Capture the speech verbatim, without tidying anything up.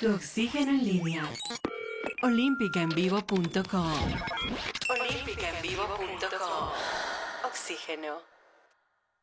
Tu oxígeno en línea. olímpica en vivo punto com. olímpica en vivo punto com. Oxígeno.